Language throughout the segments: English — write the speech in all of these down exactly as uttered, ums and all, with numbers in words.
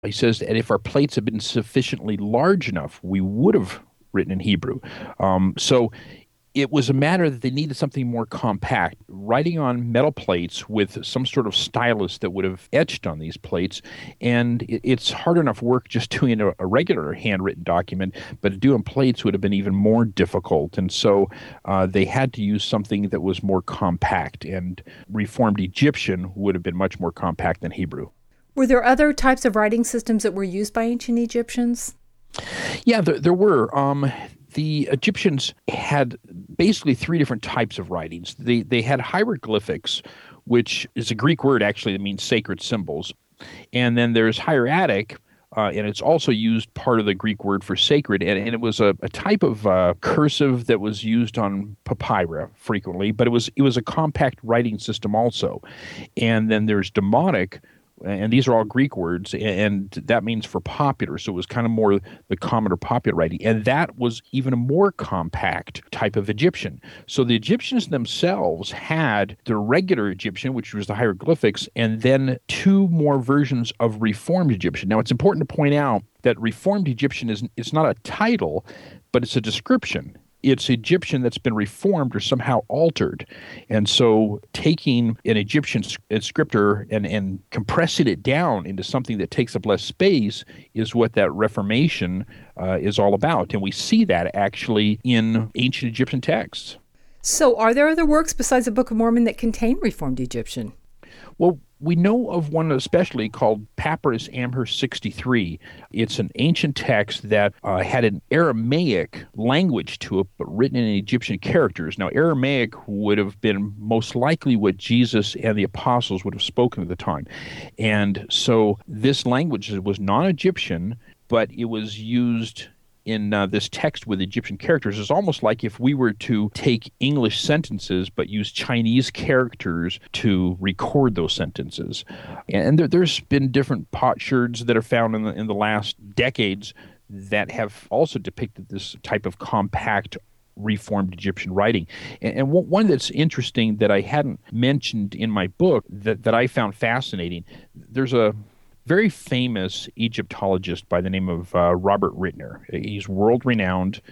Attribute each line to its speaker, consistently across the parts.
Speaker 1: He says that if our plates had been sufficiently large enough, we would have written in Hebrew. Um, so it was a matter that they needed something more compact. Writing on metal plates with some sort of stylus that would have etched on these plates, and it, it's hard enough work just doing a, a regular handwritten document, but to do on plates would have been even more difficult. And so uh, they had to use something that was more compact, and Reformed Egyptian would have been much more compact than Hebrew.
Speaker 2: Were there other types of writing systems that were used by ancient Egyptians?
Speaker 1: Yeah, there, there were. Um, the Egyptians had basically three different types of writings. They they had hieroglyphics, which is a Greek word actually that means sacred symbols, and then there's hieratic. Uh, and it's also used part of the Greek word for sacred, and, and it was a, a type of uh, cursive that was used on papyri frequently, but it was it was a compact writing system also. And then there's demotic, and these are all Greek words, and that means for popular. So it was kind of more the common or popular writing. And that was even a more compact type of Egyptian. So the Egyptians themselves had the regular Egyptian, which was the hieroglyphics, and then two more versions of Reformed Egyptian. Now, it's important to point out that Reformed Egyptian is it's not a title, but it's a description. It's Egyptian that's been reformed or somehow altered. And so taking an Egyptian scripture and, and compressing it down into something that takes up less space is what that Reformation uh, is all about. And we see that actually in ancient Egyptian texts.
Speaker 2: So are there other works besides the Book of Mormon that contain Reformed Egyptian?
Speaker 1: Well, we know of one especially called Papyrus Amherst sixty-three. It's an ancient text that uh, had an Aramaic language to it, but written in Egyptian characters. Now, Aramaic would have been most likely what Jesus and the apostles would have spoken at the time. And so this language was non-Egyptian, but it was used in uh, this text with Egyptian characters. Is almost like if we were to take English sentences but use Chinese characters to record those sentences. And there, there's been different potsherds that are found in the, in the last decades that have also depicted this type of compact Reformed Egyptian writing. And, and one that's interesting that I hadn't mentioned in my book that, that I found fascinating, there's a very famous Egyptologist by the name of uh, Robert Rittner. He's world-renowned,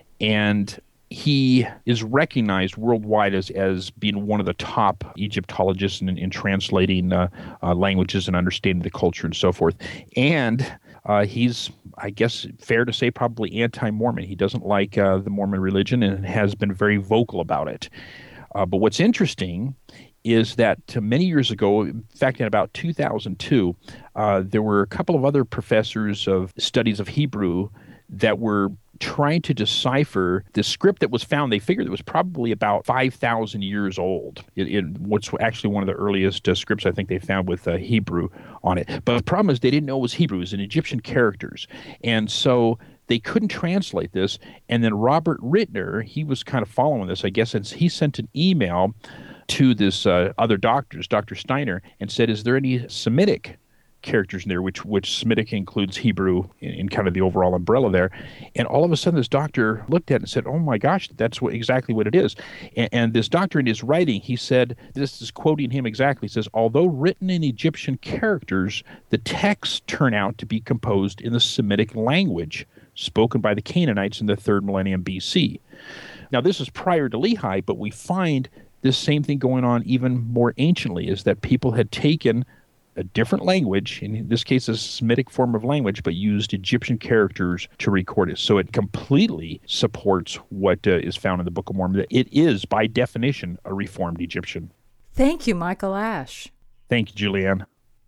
Speaker 1: and he is recognized worldwide as, as being one of the top Egyptologists in, in translating uh, uh, languages and understanding the culture and so forth. And uh, he's, I guess, fair to say, probably anti-Mormon. He doesn't like uh, the Mormon religion and has been very vocal about it. Uh, but what's interesting is that uh, many years ago, in fact, in about two thousand two, uh, there were a couple of other professors of studies of Hebrew that were trying to decipher the script that was found. They figured it was probably about five thousand years old. It, it, what's actually one of the earliest uh, scripts I think they found with uh, Hebrew on it. But the problem is they didn't know it was Hebrew. It was in Egyptian characters. And so they couldn't translate this. And then Robert Rittner, he was kind of following this, I guess, and he sent an email to this uh, other doctors, Doctor Steiner, and said, is there any Semitic characters in there, which which Semitic includes Hebrew in, in kind of the overall umbrella there. And all of a sudden this doctor looked at it and said, oh my gosh, that's what, exactly what it is. And, and this doctor in his writing, he said, this is quoting him exactly, he says, although written in Egyptian characters, the texts turn out to be composed in the Semitic language spoken by the Canaanites in the third millennium B C. Now this is prior to Lehi, but we find this same thing going on even more anciently, is that people had taken a different language, in this case a Semitic form of language, but used Egyptian characters to record it. So it completely supports what uh, is found in the Book of Mormon. It is, by definition, a Reformed Egyptian.
Speaker 2: Thank you, Michael Ash.
Speaker 1: Thank you, Julianne.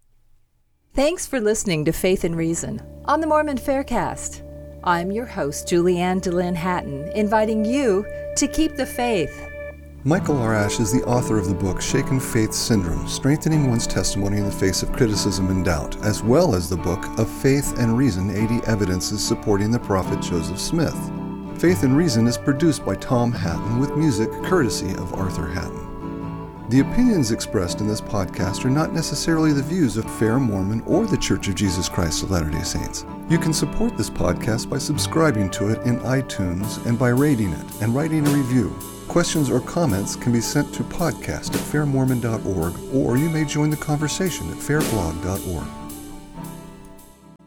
Speaker 2: Thanks for listening to Faith and Reason on the Mormon Faircast. I'm your host, Julianne DeLynn Hatton, inviting you to keep the faith.
Speaker 3: Michael R. Ash is the author of the book Shaken Faith Syndrome, Strengthening One's Testimony in the Face of Criticism and Doubt, as well as the book Of Faith and Reason, eighty Evidences Supporting the Prophet Joseph Smith. Faith and Reason is produced by Tom Hatton with music courtesy of Arthur Hatton. The opinions expressed in this podcast are not necessarily the views of Fair Mormon or the Church of Jesus Christ of Latter-day Saints. You can support this podcast by subscribing to it in iTunes and by rating it and writing a review. Questions or comments can be sent to podcast at fair mormon dot org, or you may join the conversation at fair blog dot org.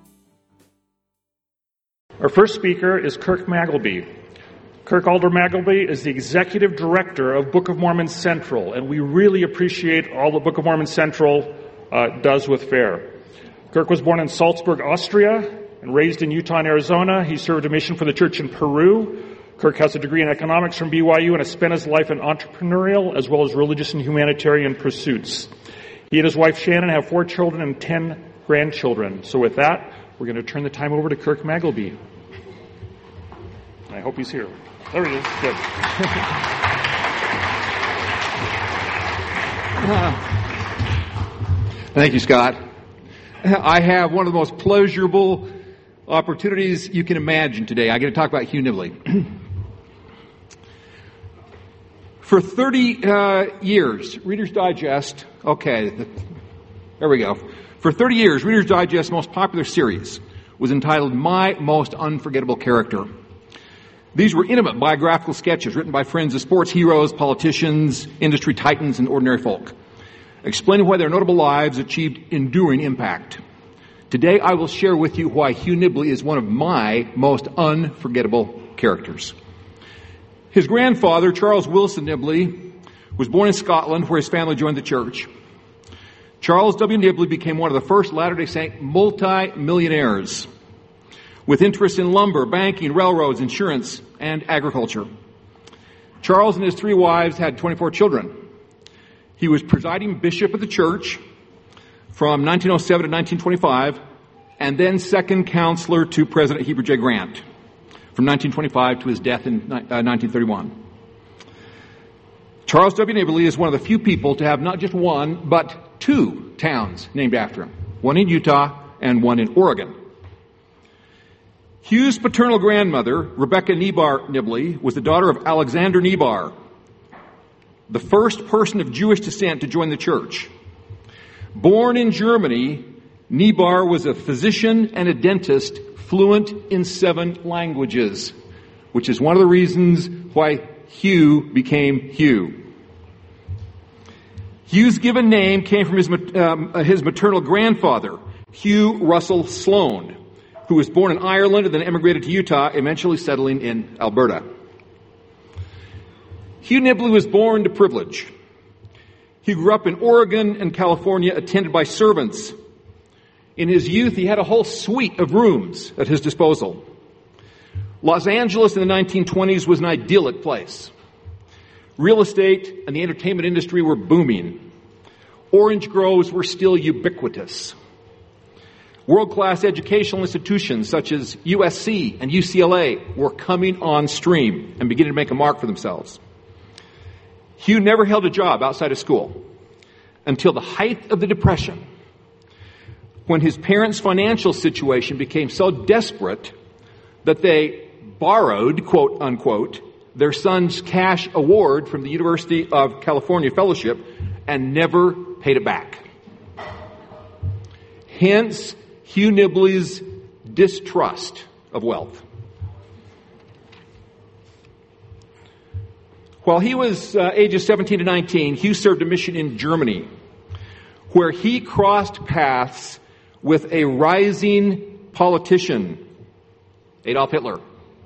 Speaker 4: Our first speaker is Kirk Magleby. Kirk Alder Magleby is the Executive Director of Book of Mormon Central, and we really appreciate all that Book of Mormon Central uh, does with FAIR. Kirk was born in Salzburg, Austria, and raised in Utah and Arizona. He served a mission for the church in Peru. Kirk has a degree in economics from B Y U and has spent his life in entrepreneurial as well as religious and humanitarian pursuits. He and his wife Shannon have four children and ten grandchildren. So with that, we're going to turn the time over to Kirk Magleby. I hope he's here. There he is. Good.
Speaker 5: Thank you, Scott. I have one of the most pleasurable opportunities you can imagine today. I get to talk about Hugh Nibley. For thirty uh, years, Reader's Digest, okay, the, there we go. For thirty years, Reader's Digest's most popular series was entitled My Most Unforgettable Character. These were intimate biographical sketches written by friends of sports heroes, politicians, industry titans, and ordinary folk, explaining why their notable lives achieved enduring impact. Today, I will share with you why Hugh Nibley is one of my most unforgettable characters. His grandfather, Charles Wilson Nibley, was born in Scotland, where his family joined the church. Charles W. Nibley became one of the first Latter-day Saint multi-millionaires with interests in lumber, banking, railroads, insurance, and agriculture. Charles and his three wives had twenty-four children. He was presiding bishop of the church from nineteen oh seven to nineteen twenty-five, and then second counselor to President Heber J. Grant from nineteen twenty-five to his death in nineteen thirty-one. Charles W. Nibley is one of the few people to have not just one, but two towns named after him, one in Utah and one in Oregon. Hugh's paternal grandmother, Rebecca Nebar Nibley, was the daughter of Alexander Nebar, the first person of Jewish descent to join the church. Born in Germany, Nebar was a physician and a dentist fluent in seven languages, which is one of the reasons why Hugh became Hugh. Hugh's given name came from his, um, his maternal grandfather, Hugh Russell Sloan, who was born in Ireland and then emigrated to Utah, eventually settling in Alberta. Hugh Nibley was born to privilege. He grew up in Oregon and California, attended by servants. In his youth, he had a whole suite of rooms at his disposal. Los Angeles in the nineteen twenties was an idyllic place. Real estate and the entertainment industry were booming. Orange groves were still ubiquitous. World-class educational institutions such as U S C and U C L A were coming on stream and beginning to make a mark for themselves. Hugh never held a job outside of school until the height of the Depression, when his parents' financial situation became so desperate that they borrowed, quote unquote, their son's cash award from the University of California Fellowship and never paid it back. Hence, Hugh Nibley's distrust of wealth. While he was uh, ages seventeen to nineteen, Hugh served a mission in Germany, where he crossed paths with a rising politician, Adolf Hitler.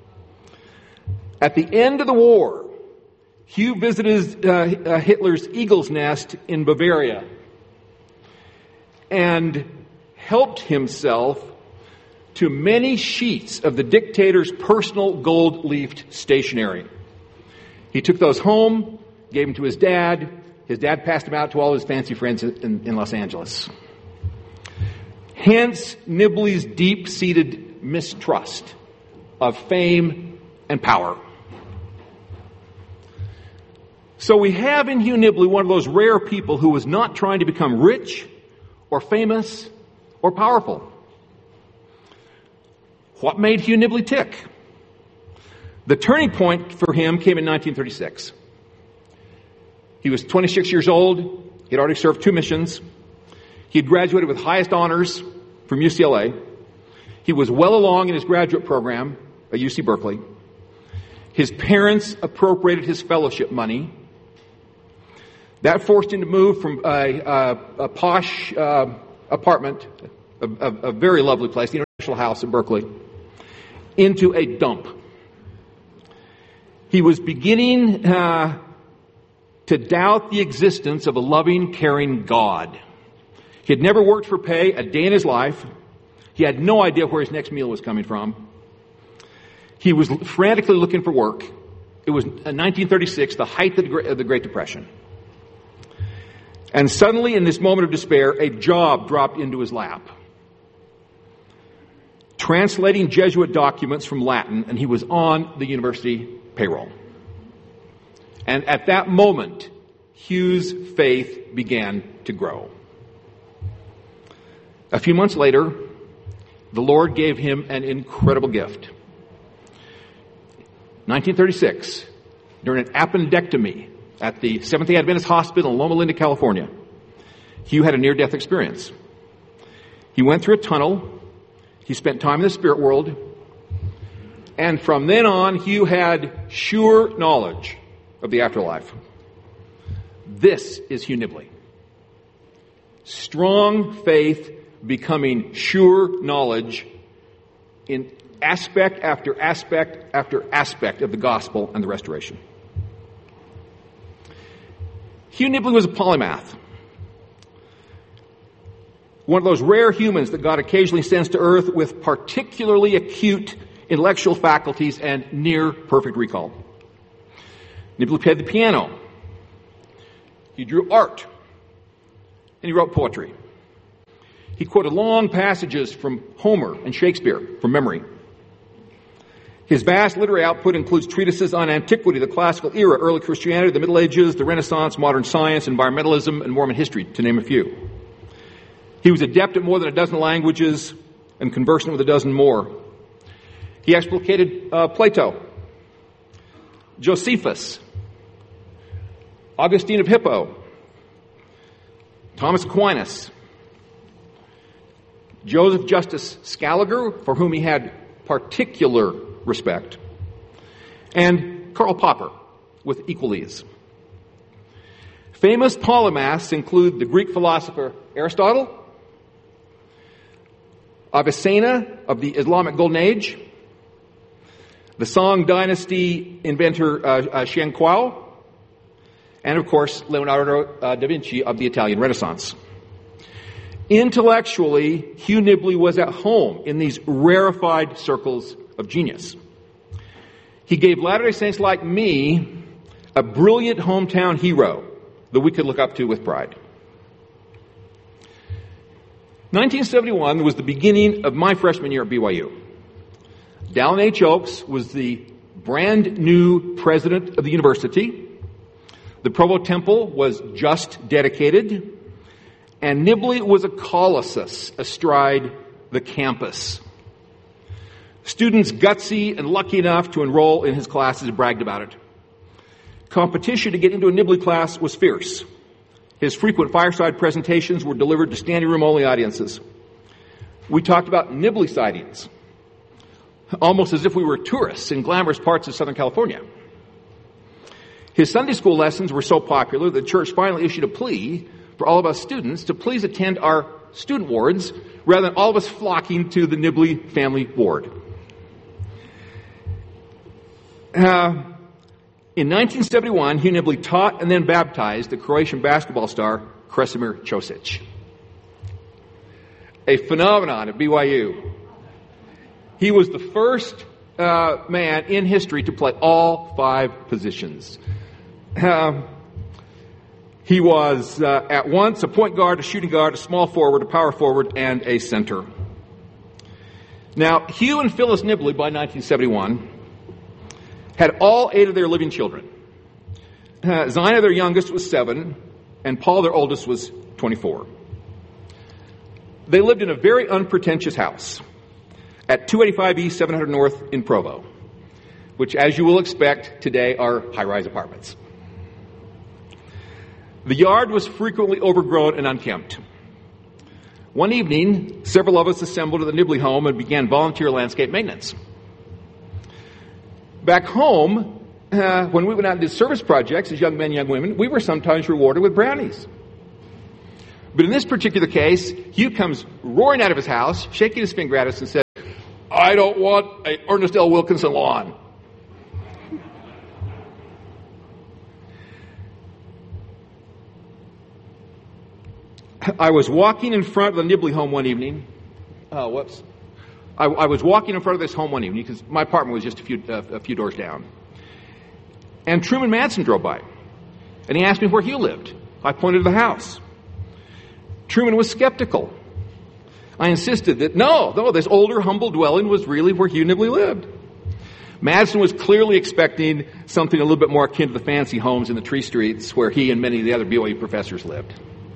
Speaker 5: At the end of the war, Hugh visited uh, uh, Hitler's Eagle's Nest in Bavaria and helped himself to many sheets of the dictator's personal gold-leafed stationery. He took those home, gave them to his dad. His dad passed them out to all his fancy friends in, in Los Angeles. Hence, Nibley's deep-seated mistrust of fame and power. So we have in Hugh Nibley one of those rare people who was not trying to become rich or famous or powerful. What made Hugh Nibley tick? The turning point for him came in nineteen thirty-six. He was twenty-six years old. He had already served two missions. He had graduated with highest honors from U C L A. He was well along in his graduate program at U C Berkeley. His parents appropriated his fellowship money. That forced him to move from a, a, a posh uh, apartment, a, a, a very lovely place, the International House at Berkeley, into a dump. He was beginning uh, to doubt the existence of a loving, caring God. He had never worked for pay a day in his life. He had no idea where his next meal was coming from. He was frantically looking for work. It was nineteen thirty-six, the height of the Great Depression. And suddenly, in this moment of despair, a job dropped into his lap. Translating Jesuit documents from Latin, and he was on the university payroll. And at that moment, Hugh's faith began to grow. A few months later, the Lord gave him an incredible gift. nineteen thirty-six, during an appendectomy at the Seventh-day Adventist Hospital in Loma Linda, California, Hugh had a near-death experience. He went through a tunnel. He spent time in the spirit world. And from then on, Hugh had sure knowledge of the afterlife. This is Hugh Nibley. Strong faith becoming sure knowledge in aspect after aspect after aspect of the gospel and the restoration. Hugh Nibley was a polymath. One of those rare humans that God occasionally sends to earth with particularly acute intellectual faculties and near perfect recall. Nibley played the piano. He drew art. And he wrote poetry. He quoted long passages from Homer and Shakespeare from memory. His vast literary output includes treatises on antiquity, the classical era, early Christianity, the Middle Ages, the Renaissance, modern science, environmentalism, and Mormon history, to name a few. He was adept at more than a dozen languages and conversant with a dozen more. He explicated uh, Plato, Josephus, Augustine of Hippo, Thomas Aquinas, Joseph Justus Scaliger, for whom he had particular respect, and Karl Popper, with equal ease. Famous polymaths include the Greek philosopher Aristotle, Avicenna of the Islamic Golden Age, the Song Dynasty inventor uh, uh, Shen Kuo, and of course Leonardo uh, da Vinci of the Italian Renaissance. Intellectually, Hugh Nibley was at home in these rarefied circles of genius. He gave Latter-day Saints like me a brilliant hometown hero that we could look up to with pride. nineteen seventy-one was the beginning of my freshman year at B Y U. Dallin H. Oakes was the brand new president of the university. The Provo Temple was just dedicated. And Nibley was a colossus astride the campus. Students gutsy and lucky enough to enroll in his classes bragged about it. Competition to get into a Nibley class was fierce. His frequent fireside presentations were delivered to standing room only audiences. We talked about Nibley sightings, almost as if we were tourists in glamorous parts of Southern California. His Sunday school lessons were so popular that the church finally issued a plea for all of us students to please attend our student wards rather than all of us flocking to the Nibley family ward. Uh, in nineteen seventy-one, Hugh Nibley taught and then baptized the Croatian basketball star Kresimir Ćosić, a phenomenon at B Y U. He was the first uh, man in history to play all five positions. Uh, He was uh, at once a point guard, a shooting guard, a small forward, a power forward, and a center. Now, Hugh and Phyllis Nibley, by nineteen seventy-one, had all eight of their living children. Uh, Zina, their youngest, was seven, and Paul, their oldest, was twenty-four. They lived in a very unpretentious house at two eighty-five East, seven hundred North in Provo, which, as you will expect, today are high-rise apartments. The yard was frequently overgrown and unkempt. One evening, several of us assembled at the Nibley home and began volunteer landscape maintenance. Back home, uh, when we went out and did service projects as young men, young women, we were sometimes rewarded with brownies. But in this particular case, Hugh comes roaring out of his house, shaking his finger at us and said, I don't want a Ernest L. Wilkinson lawn. I was walking in front of the Nibley home one evening. Uh, whoops. I, I was walking in front of this home one evening because my apartment was just a few, uh, a few doors down. And Truman Madsen drove by. And he asked me where Hugh lived. I pointed to the house. Truman was skeptical. I insisted that no, no, this older, humble dwelling was really where Hugh Nibley lived. Madsen was clearly expecting something a little bit more akin to the fancy homes in the tree streets where he and many of the other B Y U professors lived.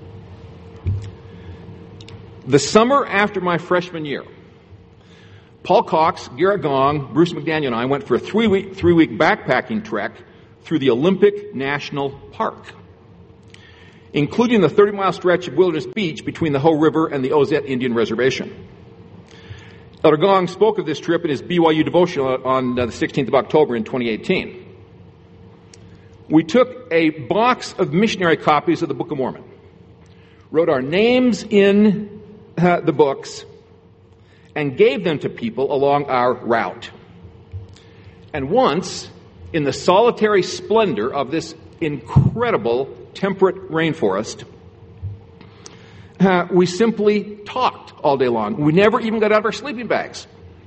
Speaker 5: The summer after my freshman year, Paul Cox, Garrett Gong, Bruce McDaniel, and I went for a three-week, three-week backpacking trek through the Olympic National Park, including the thirty-mile stretch of Wilderness Beach between the Hoh River and the Ozette Indian Reservation. Elder Gong spoke of this trip in his B Y U devotional on the sixteenth of October in twenty eighteen. We took a box of missionary copies of the Book of Mormon, wrote our names in uh, the books, and gave them to people along our route. And once, in the solitary splendor of this incredible temperate rainforest, uh, we simply talked all day long. We never even got out of our sleeping bags.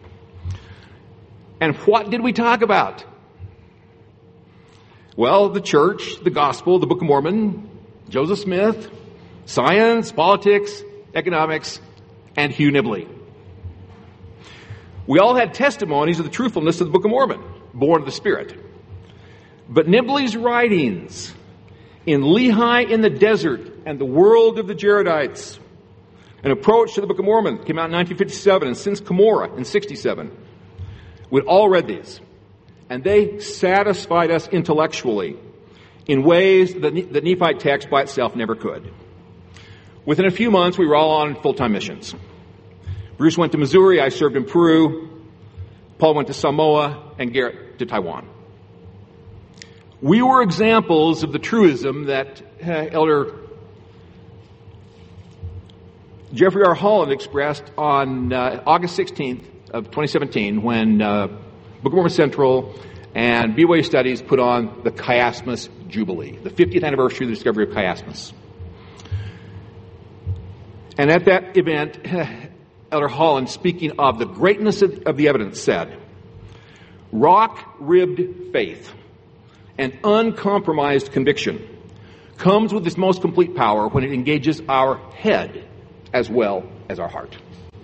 Speaker 5: And what did we talk about? Well, the church, the gospel, the Book of Mormon, Joseph Smith, science, politics, economics, and Hugh Nibley. We all had testimonies of the truthfulness of the Book of Mormon, born of the Spirit. But Nibley's writings in Lehi in the Desert and the World of the Jaredites, an approach to the Book of Mormon, came out in nineteen fifty-seven, and since Cumorah in sixty-seven. We'd all read these, and they satisfied us intellectually in ways that the Nephite text by itself never could. Within a few months, we were all on full-time missions. Bruce went to Missouri, I served in Peru, Paul went to Samoa, and Garrett to Taiwan. We were examples of the truism that uh, Elder Jeffrey R. Holland expressed on uh, August sixteenth of twenty seventeen when uh, Book of Mormon Central and B Y U Studies put on the Chiasmus Jubilee, the fiftieth anniversary of the discovery of chiasmus. And at that event, Elder Holland, speaking of the greatness of, of the evidence, said, "Rock-ribbed faith and uncompromised conviction comes with its most complete power when it engages our head as well as our heart."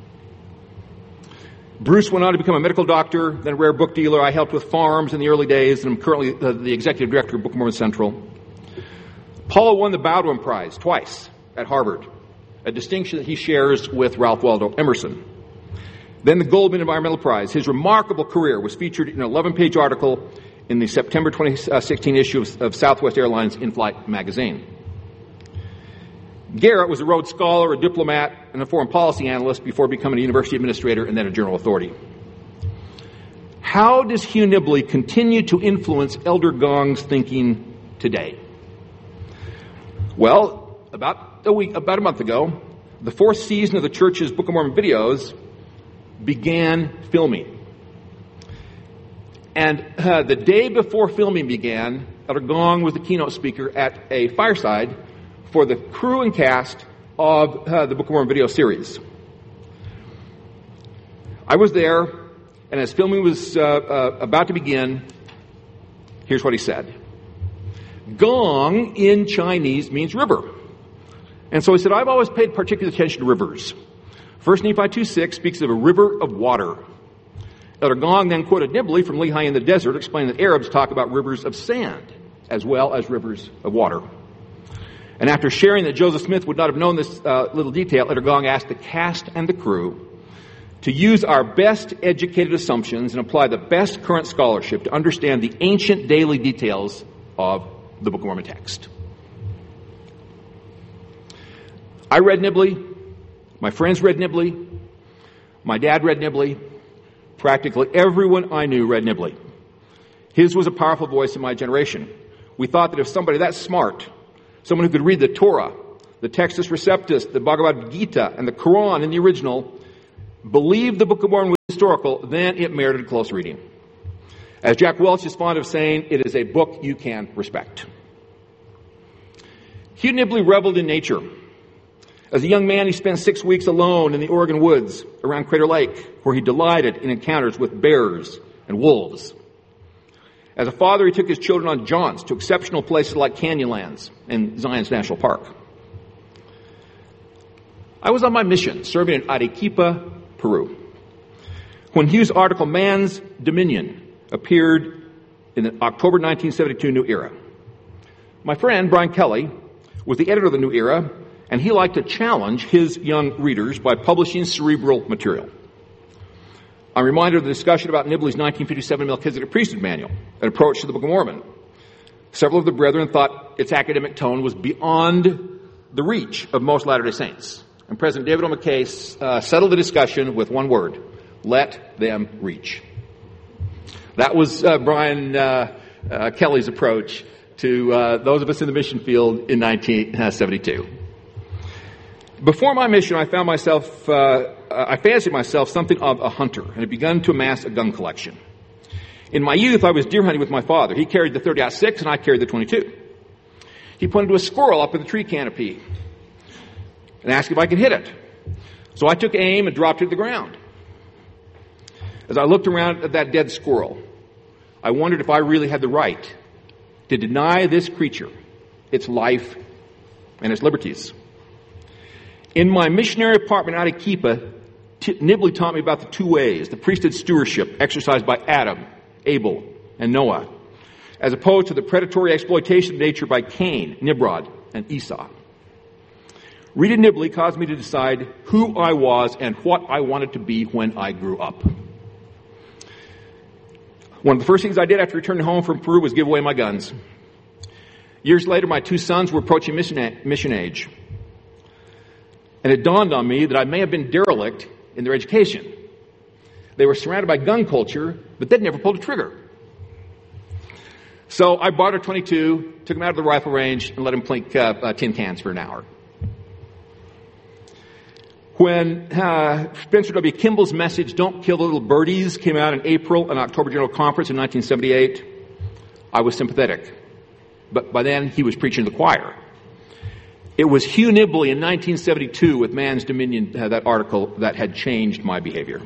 Speaker 5: Bruce went on to become a medical doctor, then a rare book dealer. I helped with farms in the early days, and I'm currently the, the executive director of Book of Mormon Central. Paul won the Bowdoin Prize twice at Harvard, a distinction that he shares with Ralph Waldo Emerson. Then the Goldman Environmental Prize. His remarkable career was featured in an eleven-page article in the September twenty sixteen issue of, of Southwest Airlines In-Flight magazine. Garrett was a Rhodes Scholar, a diplomat, and a foreign policy analyst before becoming a university administrator and then a journal authority. How does Hugh Nibley continue to influence Elder Gong's thinking today? Well, about a week, about a month ago, the fourth season of the church's Book of Mormon videos began filming. And uh, the day before filming began, Elder Gong was the keynote speaker at a fireside for the crew and cast of uh, the Book of Mormon video series. I was there, and as filming was uh, uh, about to begin, here's what he said. Gong in Chinese means river. And so he said, I've always paid particular attention to rivers. First Nephi two six speaks of a river of water. Elder Gong then quoted Nibley from Lehi in the Desert, explaining that Arabs talk about rivers of sand as well as rivers of water. And after sharing that Joseph Smith would not have known this uh, little detail, Elder Gong asked the cast and the crew to use our best educated assumptions and apply the best current scholarship to understand the ancient daily details of the Book of Mormon text. I read Nibley. My friends read Nibley. My dad read Nibley. Practically everyone I knew read Nibley. His was a powerful voice in my generation. We thought that if somebody that smart, someone who could read the Torah, the Textus Receptus, the Bhagavad Gita, and the Quran in the original, believed the Book of Mormon was historical, then it merited close reading. As Jack Welch is fond of saying, it is a book you can respect. Hugh Nibley reveled in nature. As a young man, he spent six weeks alone in the Oregon woods around Crater Lake, where he delighted in encounters with bears and wolves. As a father, he took his children on jaunts to exceptional places like Canyonlands and Zion's National Park. I was on my mission, serving in Arequipa, Peru, when Hugh's article, Man's Dominion, appeared in the October nineteen seventy-two New Era. My friend, Brian Kelly, was the editor of the New Era, and he liked to challenge his young readers by publishing cerebral material. I'm reminded of the discussion about Nibley's nineteen fifty-seven Melchizedek Priesthood Manual, an approach to the Book of Mormon. Several of the brethren thought its academic tone was beyond the reach of most Latter-day Saints. And President David O. McKay uh, settled the discussion with one word: let them reach. That was uh, Brian uh, uh, Kelly's approach to uh, those of us in the mission field in nineteen seventy-two. Before my mission, I found myself, uh, I fancied myself something of a hunter and had begun to amass a gun collection. In my youth, I was deer hunting with my father. He carried the thirty aught six and I carried the twenty-two. He pointed to a squirrel up in the tree canopy and asked if I could hit it. So I took aim and dropped it to the ground. As I looked around at that dead squirrel, I wondered if I really had the right to deny this creature its life and its liberties. In my missionary apartment in Arequipa, T- Nibley taught me about the two ways, the priesthood stewardship exercised by Adam, Abel, and Noah, as opposed to the predatory exploitation of nature by Cain, Nimrod, and Esau. Reading Nibley caused me to decide who I was and what I wanted to be when I grew up. One of the first things I did after returning home from Peru was give away my guns. Years later, my two sons were approaching mission, mission age. And it dawned on me that I may have been derelict in their education. They were surrounded by gun culture, but they'd never pulled a trigger. So I bought a twenty-two, took them out of the rifle range, and let them plink uh, uh, tin cans for an hour. When uh, Spencer W. Kimball's message, Don't Kill the Little Birdies, came out in April, an October General Conference in nineteen seventy-eight, I was sympathetic. But by then, he was preaching to the choir. It was Hugh Nibley in nineteen seventy-two with Man's Dominion, uh, that article, that had changed my behavior.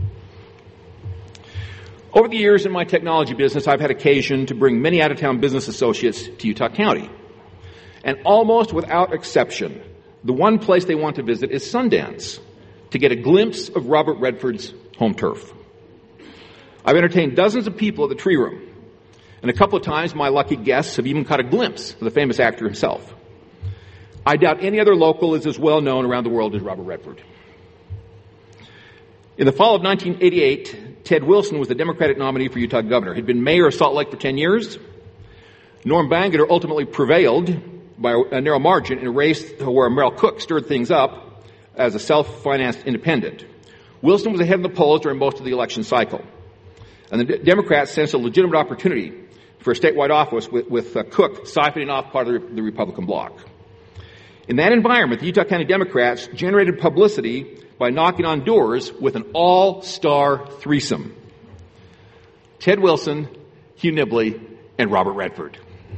Speaker 5: Over the years in my technology business, I've had occasion to bring many out-of-town business associates to Utah County. And almost without exception, the one place they want to visit is Sundance to get a glimpse of Robert Redford's home turf. I've entertained dozens of people at the Tree Room, and a couple of times my lucky guests have even caught a glimpse of the famous actor himself. I doubt any other local is as well known around the world as Robert Redford. In the fall of nineteen eighty-eight, Ted Wilson was the Democratic nominee for Utah governor. He'd been mayor of Salt Lake for ten years. Norm Bangerter ultimately prevailed by a narrow margin in a race where Merrill Cook stirred things up as a self-financed independent. Wilson was ahead in the polls during most of the election cycle. And the Democrats sensed a legitimate opportunity for a statewide office with, with uh, Cook siphoning off part of the, the Republican bloc. In that environment, the Utah County Democrats generated publicity by knocking on doors with an all-star threesome. Ted Wilson, Hugh Nibley, and Robert Redford.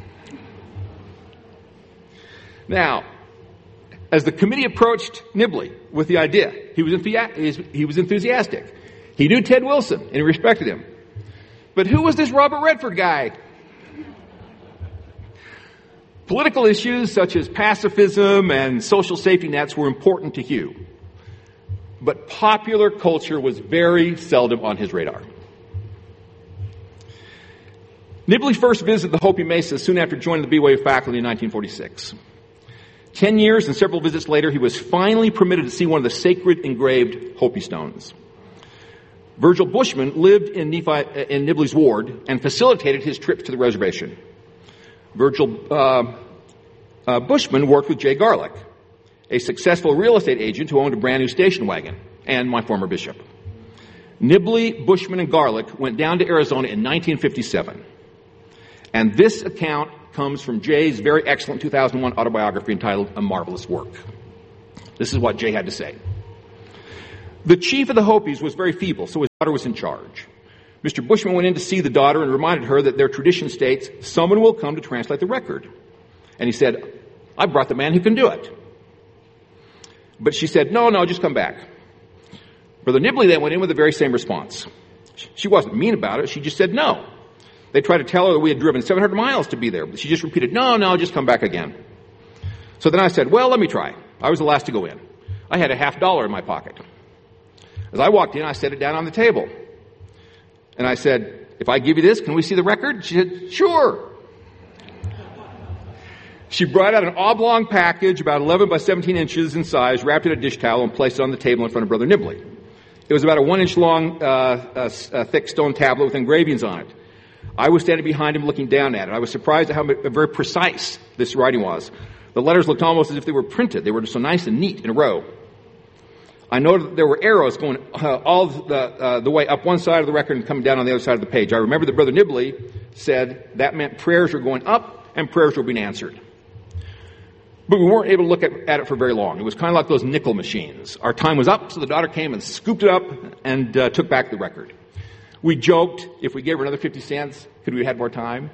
Speaker 5: Now, as the committee approached Nibley with the idea, he was, enthusi- he was enthusiastic. He knew Ted Wilson, and he respected him. But who was this Robert Redford guy? Political issues such as pacifism and social safety nets were important to Hugh. But popular culture was very seldom on his radar. Nibley first visited the Hopi Mesa soon after joining the B Y U faculty in nineteen forty-six. Ten years and several visits later, he was finally permitted to see one of the sacred engraved Hopi stones. Virgil Bushman lived in, Nephi, in Nibley's ward and facilitated his trips to the reservation. Virgil uh, uh, Bushman worked with Jay Garlick, a successful real estate agent who owned a brand new station wagon, and my former bishop. Nibley, Bushman, and Garlick went down to Arizona in nineteen fifty-seven. And this account comes from Jay's very excellent two thousand one autobiography entitled A Marvelous Work. This is what Jay had to say. The chief of the Hopis was very feeble, so his daughter was in charge. Mister Bushman went in to see the daughter and reminded her that their tradition states, someone will come to translate the record. And he said, I brought the man who can do it. But she said, no, no, just come back. Brother Nibley then went in with the very same response. She wasn't mean about it. She just said no. They tried to tell her that we had driven seven hundred miles to be there, but she just repeated, no, no, just come back again. So then I said, well, let me try. I was the last to go in. I had a half dollar in my pocket. As I walked in, I set it down on the table. And I said, if I give you this, can we see the record? She said, sure. She brought out an oblong package about eleven by seventeen inches in size, wrapped it in a dish towel, and placed it on the table in front of Brother Nibley. It was about a one-inch long, uh, uh, uh, thick stone tablet with engravings on it. I was standing behind him looking down at it. I was surprised at how very precise this writing was. The letters looked almost as if they were printed. They were just so nice and neat in a row. I noted that there were arrows going uh, all the, uh, the way up one side of the record and coming down on the other side of the page. I remember that Brother Nibley said that meant prayers were going up and prayers were being answered. But we weren't able to look at, at it for very long. It was kind of like those nickel machines. Our time was up, so the daughter came and scooped it up and uh, took back the record. We joked, if we gave her another fifty cents, could we have had more time?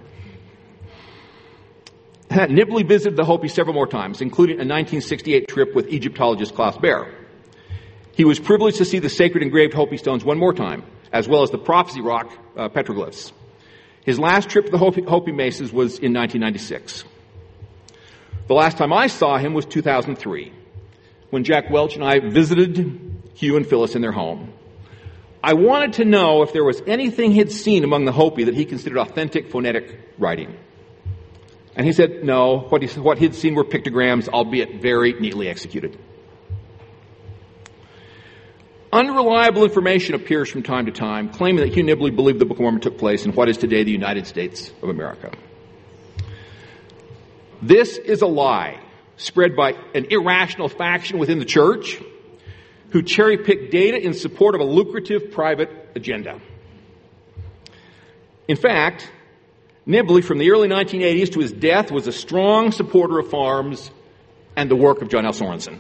Speaker 5: Nibley visited the Hopi several more times, including a nineteen sixty-eight trip with Egyptologist Klaus Baer. He was privileged to see the sacred engraved Hopi stones one more time, as well as the Prophecy Rock uh, petroglyphs. His last trip to the Hopi, Hopi Mesas was in nineteen ninety-six. The last time I saw him was two thousand three, when Jack Welch and I visited Hugh and Phyllis in their home. I wanted to know if there was anything he'd seen among the Hopi that he considered authentic phonetic writing. And he said no, what, he, what he'd seen were pictograms, albeit very neatly executed. Unreliable information appears from time to time, claiming that Hugh Nibley believed the Book of Mormon took place in what is today the United States of America. This is a lie spread by an irrational faction within the church who cherry-pick data in support of a lucrative private agenda. In fact, Nibley, from the early nineteen eighties to his death, was a strong supporter of farms and the work of John L. Sorensen.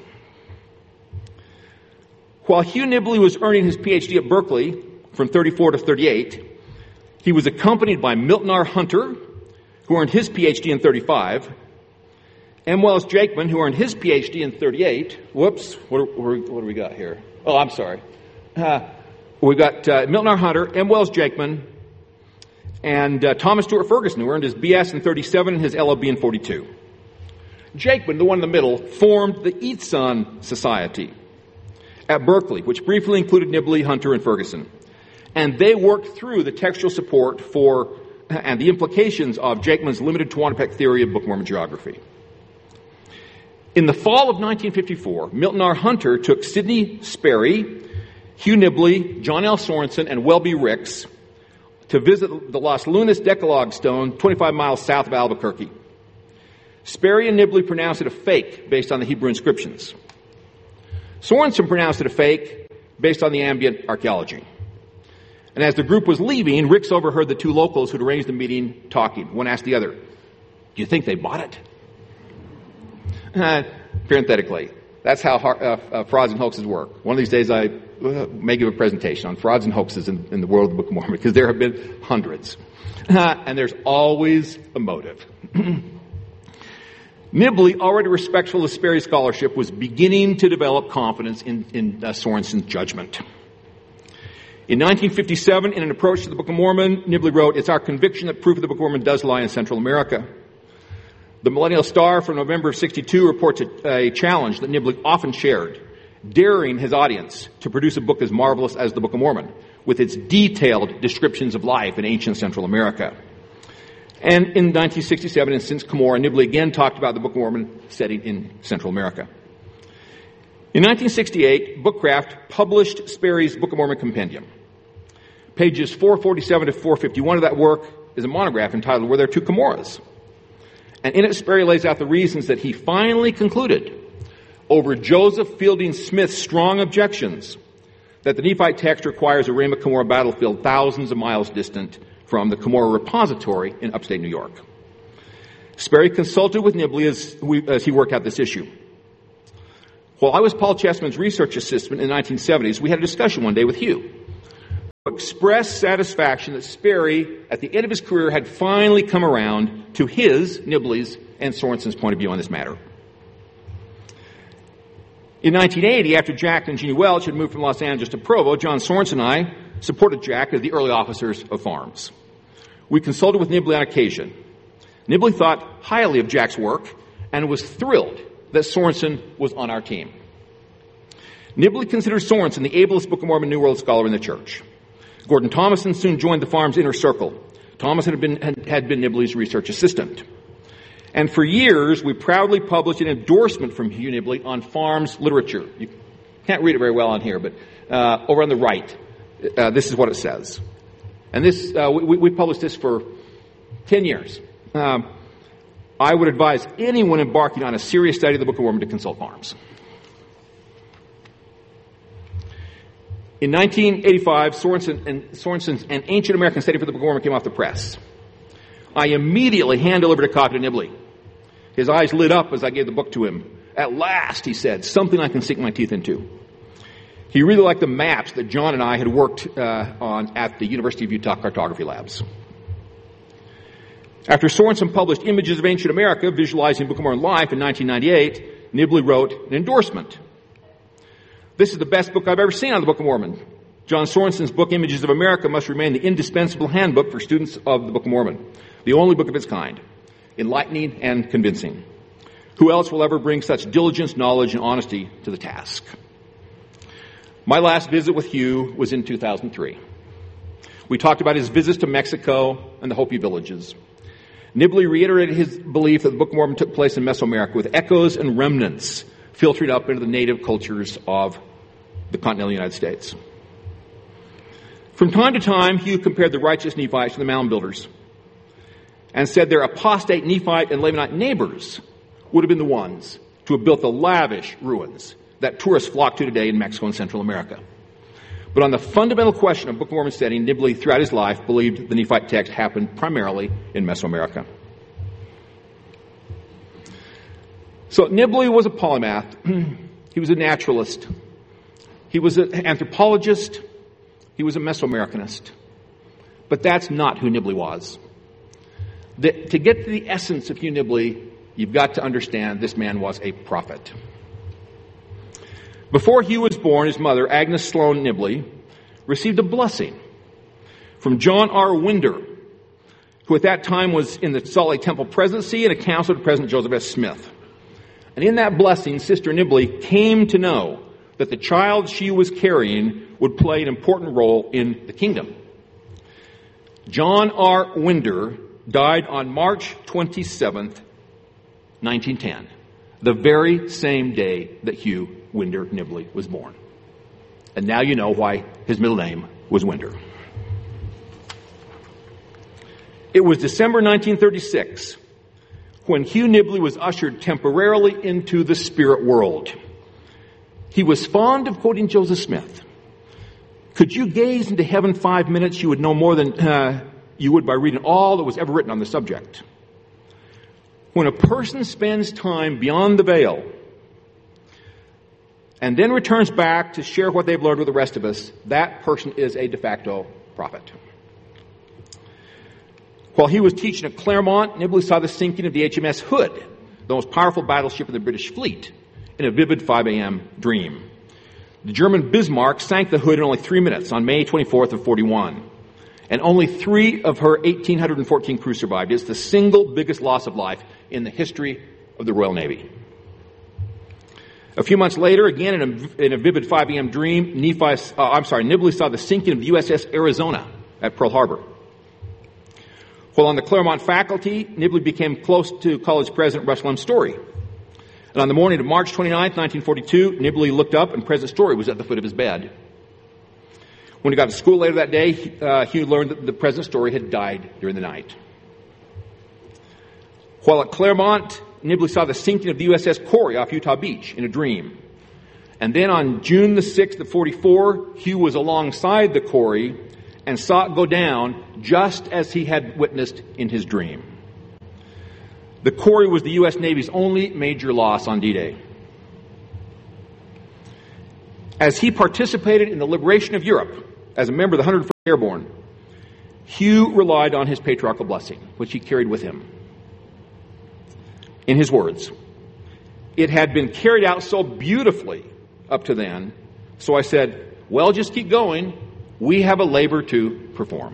Speaker 5: While Hugh Nibley was earning his P H D at Berkeley from thirty-four to thirty-eight, he was accompanied by Milton R. Hunter, who earned his P H D in thirty-five, M. Wells Jakeman, who earned his P H D in thirty-eight. Whoops, what, what, what do we got here? Oh, I'm sorry. Uh, we've got uh, Milton R. Hunter, M. Wells Jakeman, and uh, Thomas Stewart Ferguson, who earned his B S in thirty-seven and his L L B in forty-two. Jakeman, the one in the middle, formed the Eatson Society at Berkeley, which briefly included Nibley, Hunter, and Ferguson. And they worked through the textual support for and the implications of Jakeman's limited Tehuantepec theory of Book of Mormon geography. In the fall of nineteen fifty-four, Milton R. Hunter took Sidney Sperry, Hugh Nibley, John L. Sorensen, and Welby Ricks to visit the Las Lunas Decalogue stone twenty-five miles south of Albuquerque. Sperry and Nibley pronounced it a fake based on the Hebrew inscriptions. Sorensen pronounced it a fake based on the ambient archaeology. And as the group was leaving, Ricks overheard the two locals who'd arranged the meeting talking. One asked the other, "Do you think they bought it?" Uh, parenthetically, that's how uh, uh, frauds and hoaxes work. One of these days I uh, may give a presentation on frauds and hoaxes in, in the world of the Book of Mormon, because there have been hundreds. Uh, and there's always a motive. Nibley, already respectful of Sperry's scholarship, was beginning to develop confidence in, in uh, Sorensen's judgment. In nineteen fifty-seven, in an approach to the Book of Mormon, Nibley wrote, "It's our conviction that proof of the Book of Mormon does lie in Central America." The Millennial Star from November of sixty-two reports a, a challenge that Nibley often shared, daring his audience to produce a book as marvelous as the Book of Mormon, with its detailed descriptions of life in ancient Central America. And in nineteen sixty-seven, and since Cumorah, Nibley again talked about the Book of Mormon setting in Central America. In nineteen sixty-eight, Bookcraft published Sperry's Book of Mormon Compendium. Pages four forty-seven to four fifty-one of that work is a monograph entitled "Were There Two Cumorahs?" And in it, Sperry lays out the reasons that he finally concluded, over Joseph Fielding Smith's strong objections, that the Nephite text requires a Rhema Cumorah battlefield thousands of miles distant from the Cumorah repository in upstate New York. Sperry consulted with Nibley as, we, as he worked out this issue. While I was Paul Chessman's research assistant in the nineteen seventies, we had a discussion one day with Hugh. Expressed satisfaction that Sperry, at the end of his career, had finally come around to his, Nibley's, and Sorensen's point of view on this matter. In nineteen eighty, after Jack and Jeannie Welch had moved from Los Angeles to Provo, John Sorensen and I supported Jack as the early officers of farms. We consulted with Nibley on occasion. Nibley thought highly of Jack's work and was thrilled that Sorensen was on our team. Nibley considered Sorensen the ablest Book of Mormon New World scholar in the church. Gordon Thomason soon joined the farm's inner circle. Thomason had been, had been Nibley's research assistant. And for years, we proudly published an endorsement from Hugh Nibley on farms literature. You can't read it very well on here, but uh, over on the right, uh, this is what it says. And this uh, we, we published this for ten years. Um, I would advise anyone embarking on a serious study of the Book of Mormon to consult farms. In nineteen eighty-five, Sorensen and, Sorensen's An Ancient American Study for the Book of Mormon came off the press. I immediately hand-delivered a copy to Nibley. His eyes lit up as I gave the book to him. At last, he said, something I can sink my teeth into. He really liked the maps that John and I had worked uh, on at the University of Utah Cartography Labs. After Sorensen published Images of Ancient America, Visualizing Book of Mormon Life in nineteen ninety-eight, Nibley wrote an endorsement. This is the best book I've ever seen on the Book of Mormon. John Sorensen's book, Images of America, must remain the indispensable handbook for students of the Book of Mormon, the only book of its kind, enlightening and convincing. Who else will ever bring such diligence, knowledge, and honesty to the task? My last visit with Hugh was in two thousand three. We talked about his visits to Mexico and the Hopi villages. Nibley reiterated his belief that the Book of Mormon took place in Mesoamerica with echoes and remnants filtering up into the native cultures of the continental United States. From time to time, Hugh compared the righteous Nephites to the mound builders and said their apostate Nephite and Lamanite neighbors would have been the ones to have built the lavish ruins that tourists flock to today in Mexico and Central America. But on the fundamental question of Book of Mormon study, Nibley, throughout his life, believed the Nephite text happened primarily in Mesoamerica. So Nibley was a polymath. He was a naturalist. He was an anthropologist. He was a Mesoamericanist. But that's not who Nibley was. The, to get to the essence of Hugh Nibley, you've got to understand this man was a prophet. Before Hugh was born, his mother, Agnes Sloan Nibley, received a blessing from John R. Winder, who at that time was in the Salt Lake Temple presidency and a counselor to President Joseph S. Smith. And in that blessing, Sister Nibley came to know that the child she was carrying would play an important role in the kingdom. John R. Winder died on March twenty-seventh, nineteen ten, the very same day that Hugh Winder Nibley was born. And now you know why his middle name was Winder. It was December nineteen thirty-six when Hugh Nibley was ushered temporarily into the spirit world. He was fond of quoting Joseph Smith. Could you gaze into heaven five minutes, you would know more than uh, you would by reading all that was ever written on the subject. When a person spends time beyond the veil and then returns back to share what they've learned with the rest of us, that person is a de facto prophet. While he was teaching at Claremont, Nibley saw the sinking of the H M S Hood, the most powerful battleship of the British fleet, in a vivid five a.m. dream. The German Bismarck sank the Hood in only three minutes on May twenty-fourth of forty-one. And only three of her one thousand eight hundred fourteen crew survived. It's the single biggest loss of life in the history of the Royal Navy. A few months later, again in a, in a vivid five a.m. dream, Nephi, uh, I'm sorry, Nibley saw the sinking of the U S S Arizona at Pearl Harbor. While on the Claremont faculty, Nibley became close to college president Russell M. Story. And on the morning of March twenty-ninth, nineteen forty-two, Nibley looked up and President Story was at the foot of his bed. When he got to school later that day, uh, Hugh learned that the President Story had died during the night. While at Claremont, Nibley saw the sinking of the U S S Corey off Utah Beach in a dream. And then on June the sixth of forty-four, Hugh was alongside the Corey and saw it go down just as he had witnessed in his dream. The Corey was the U S Navy's only major loss on D-Day. As he participated in the liberation of Europe as a member of the one hundred first Airborne, Hugh relied on his patriarchal blessing, which he carried with him. In his words, "It had been carried out so beautifully up to then, so I said, well, just keep going. We have a labor to perform."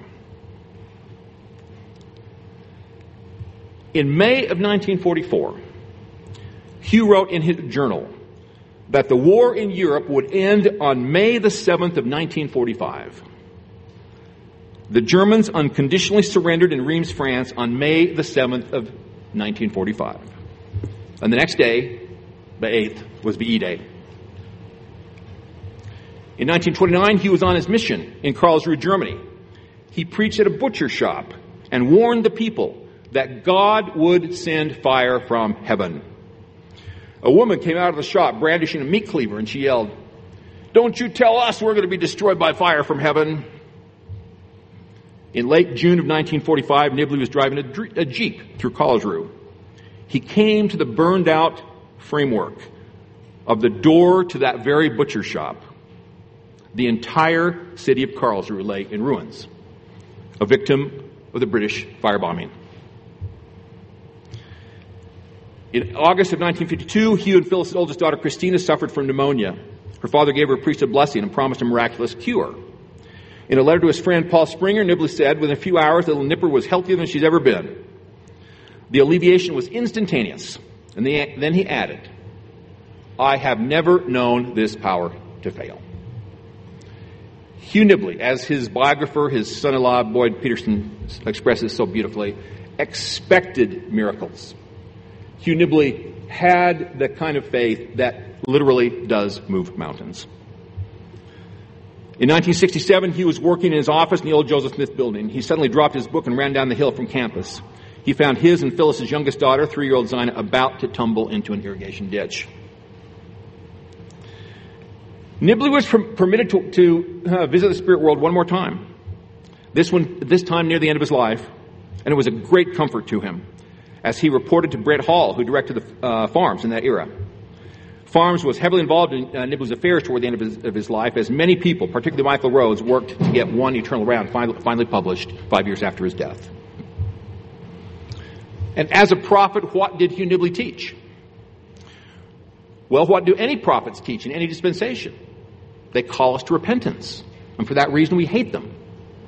Speaker 5: In May of nineteen forty-four, Hugh wrote in his journal that the war in Europe would end on May the seventh of nineteen forty-five. The Germans unconditionally surrendered in Reims, France on May the seventh of nineteen forty-five. And the next day, the eighth, was V Day. In nineteen twenty-nine, he was on his mission in Karlsruhe, Germany. He preached at a butcher shop and warned the people that God would send fire from heaven. A woman came out of the shop brandishing a meat cleaver, and she yelled, "Don't you tell us we're going to be destroyed by fire from heaven." In late June of nineteen forty-five, Nibley was driving a, a Jeep through Karlsruhe. He came to the burned out framework of the door to that very butcher shop. The entire city of Karlsruhe lay in ruins, a victim of the British firebombing. In August of nineteen fifty-two, Hugh and Phyllis's oldest daughter, Christina, suffered from pneumonia. Her father gave her a priesthood blessing and promised a miraculous cure. In a letter to his friend Paul Springer, Nibley said, "Within a few hours, little Nipper was healthier than she's ever been." The alleviation was instantaneous. And then he added, "I have never known this power to fail." Hugh Nibley, as his biographer, his son-in-law, Boyd Peterson, expresses so beautifully, expected miracles. Hugh Nibley had the kind of faith that literally does move mountains. In nineteen sixty-seven, he was working in his office in the old Joseph Smith building. He suddenly dropped his book and ran down the hill from campus. He found his and Phyllis's youngest daughter, three-year-old Zina, about to tumble into an irrigation ditch. Nibley was per- permitted to, to uh, visit the spirit world one more time. This one, this time near the end of his life, and it was a great comfort to him, as he reported to Brett Hall, who directed the uh, Farms in that era. Farms was heavily involved in uh, Nibley's affairs toward the end of his, of his life, as many people, particularly Michael Rhodes, worked to get One Eternal Round finally, finally published five years after his death. And as a prophet, what did Hugh Nibley teach? Well, what do any prophets teach in any dispensation? They call us to repentance, and for that reason we hate them.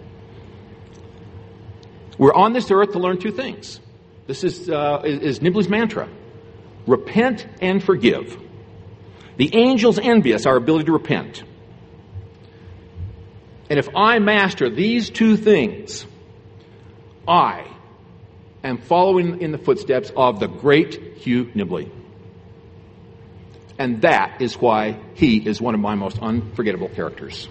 Speaker 5: We're on this earth to learn two things. This is, uh, is, is Nibley's mantra. Repent and forgive. The angels envy us our ability to repent. And if I master these two things, I am following in the footsteps of the great Hugh Nibley. And that is why he is one of my most unforgettable characters.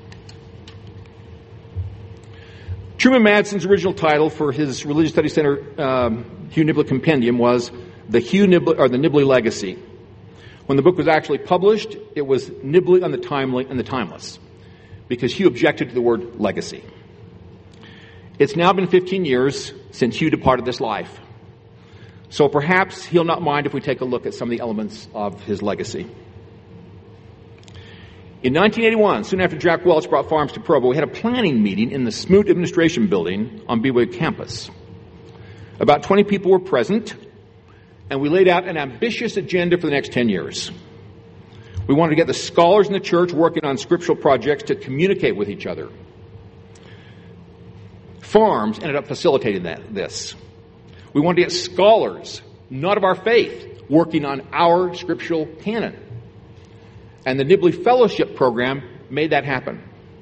Speaker 5: Truman Madsen's original title for his Religious Studies Center um, Hugh Nibley Compendium was The Hugh Nibley, or the Nibley Legacy. When the book was actually published, it was Nibley on the Timely and the Timeless, because Hugh objected to the word legacy. It's now been fifteen years since Hugh departed this life. So perhaps he'll not mind if we take a look at some of the elements of his legacy. In nineteen eighty-one, soon after Jack Welch brought Farms to Provo, we had a planning meeting in the Smoot Administration Building on B W campus. About twenty people were present, and we laid out an ambitious agenda for the next ten years. We wanted to get the scholars in the church working on scriptural projects to communicate with each other. Farms ended up facilitating that, this. We wanted to get scholars, not of our faith, working on our scriptural canon. And the Nibley Fellowship Program made that happen.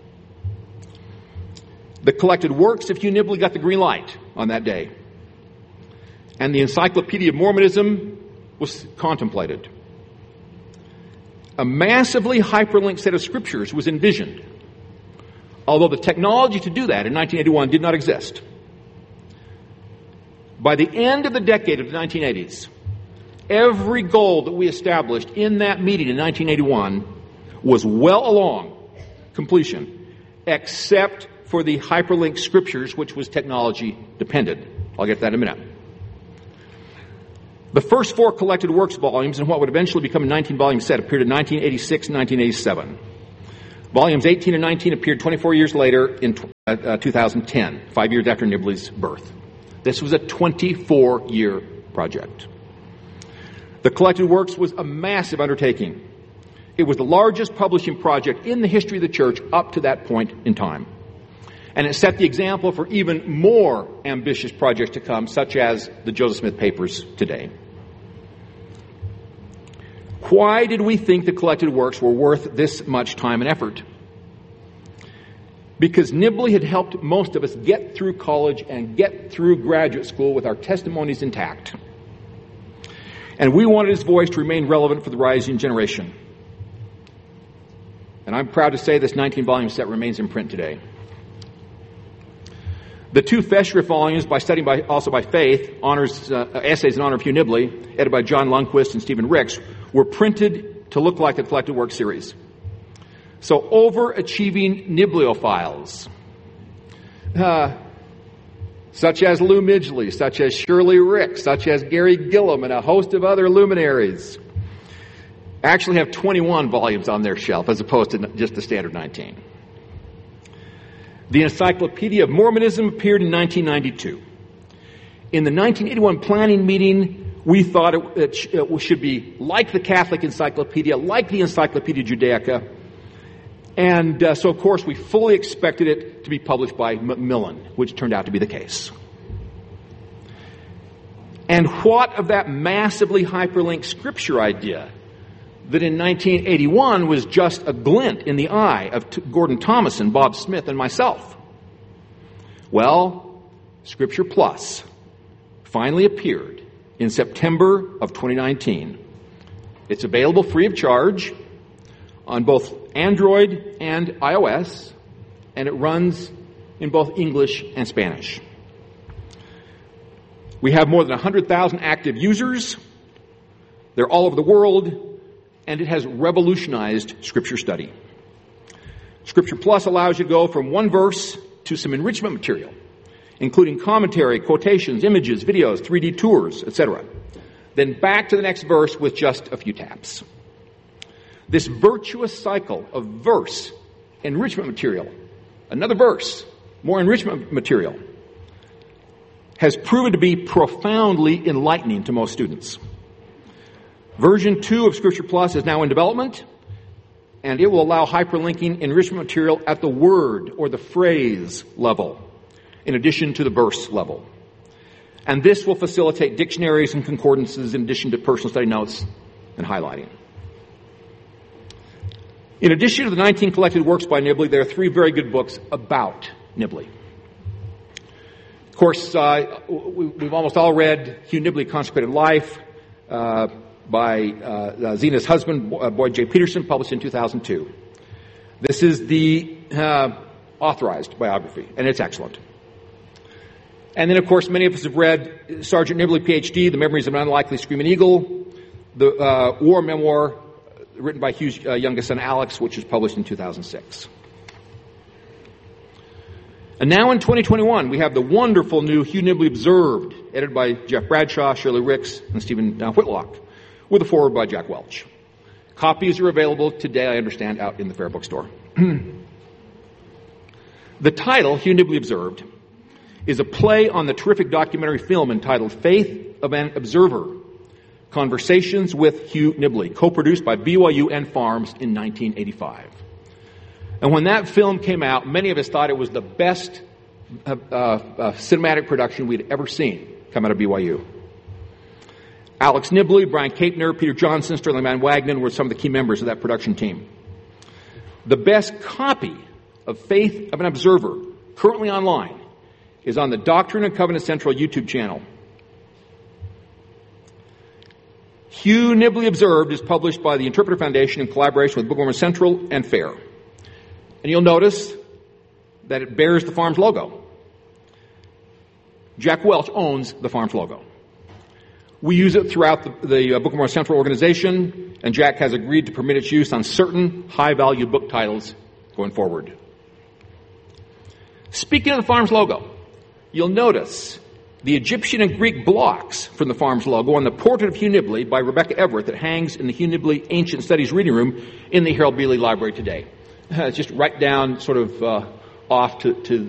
Speaker 5: The collected works of Hugh Nibley got the green light on that day. And the Encyclopedia of Mormonism was contemplated. A massively hyperlinked set of scriptures was envisioned, although the technology to do that in nineteen eighty-one did not exist. By the end of the decade of the nineteen eighties, every goal that we established in that meeting in nineteen eighty-one was well along completion, except for the hyperlinked scriptures, which was technology dependent. I'll get to that in a minute. The first four collected works volumes in what would eventually become a nineteen-volume set appeared in nineteen eighty-six and nineteen eighty-seven. Volumes eighteen and nineteen appeared twenty-four years later in uh, two thousand ten, five years after Nibley's birth. This was a twenty-four year project. The collected works was a massive undertaking. It was the largest publishing project in the history of the church up to that point in time. And it set the example for even more ambitious projects to come, such as the Joseph Smith Papers today. Why did we think the collected works were worth this much time and effort? Because Nibley had helped most of us get through college and get through graduate school with our testimonies intact. And we wanted his voice to remain relevant for the rising generation. And I'm proud to say this nineteen-volume set remains in print today. The two Festschrift volumes, by studying by, also by Faith, honors uh, essays in honor of Hugh Nibley, edited by John Lundquist and Stephen Ricks, were printed to look like the collected work series. So overachieving Nibleyophiles, uh, such as Lou Midgley, such as Shirley Ricks, such as Gary Gillum, and a host of other luminaries, actually have twenty-one volumes on their shelf as opposed to just the standard nineteen. The Encyclopedia of Mormonism appeared in nineteen ninety-two. In the nineteen eighty-one planning meeting, we thought it, it, sh- it should be like the Catholic Encyclopedia, like the Encyclopedia Judaica. And uh, so, of course, we fully expected it to be published by Macmillan, which turned out to be the case. And what of that massively hyperlinked scripture idea that in nineteen eighty-one was just a glint in the eye of T- Gordon Thomason, Bob Smith, and myself? Well, Scripture Plus finally appeared in September of twenty nineteen. It's available free of charge on both Android and iOS, and it runs in both English and Spanish. We have more than one hundred thousand active users. They're all over the world. And it has revolutionized Scripture study. Scripture Plus allows you to go from one verse to some enrichment material, including commentary, quotations, images, videos, three D tours, et cetera. Then back to the next verse with just a few taps. This virtuous cycle of verse, enrichment material, another verse, more enrichment material, has proven to be profoundly enlightening to most students. Version two of Scripture Plus is now in development, and it will allow hyperlinking enrichment material at the word or the phrase level, in addition to the verse level. And this will facilitate dictionaries and concordances in addition to personal study notes and highlighting. In addition to the nineteen collected works by Nibley, there are three very good books about Nibley. Of course, uh, we've almost all read Hugh Nibley, Consecrated Life, uh, by uh, Zena's husband, Boyd J. Peterson, published in two thousand two. This is the uh, authorized biography, and it's excellent. And then, of course, many of us have read Sergeant Nibley, P H D, The Memories of an Unlikely Screaming Eagle, the uh, war memoir written by Hugh's uh, youngest son, Alex, which was published in two thousand six. And now in twenty twenty-one, we have the wonderful new Hugh Nibley Observed, edited by Jeff Bradshaw, Shirley Ricks, and Stephen uh, Whitlock, with a foreword by Jack Welch. Copies are available today, I understand, out in the Fair Bookstore. The title, Hugh Nibley Observed, is a play on the terrific documentary film entitled Faith of an Observer, Conversations with Hugh Nibley, co-produced by B Y U and Farms in nineteen eighty-five. And when that film came out, many of us thought it was the best uh, uh, cinematic production we'd ever seen come out of B Y U. Alex Nibley, Brian Kapner, Peter Johnson, Sterling Van Wagenen were some of the key members of that production team. The best copy of Faith of an Observer, currently online, is on the Doctrine and Covenant Central YouTube channel. Hugh Nibley Observed is published by the Interpreter Foundation in collaboration with Book of Mormon Central and FAIR. And you'll notice that it bears the Farms logo. Jack Welch owns the Farms logo. We use it throughout the, the uh, Book of Mormon Central organization, and Jack has agreed to permit its use on certain high-value book titles going forward. Speaking of the Farms logo, you'll notice the Egyptian and Greek blocks from the Farms logo on the portrait of Hugh Nibley by Rebecca Everett that hangs in the Hugh Nibley Ancient Studies Reading Room in the Harold Bealey Library today. just right down sort of uh, off to, to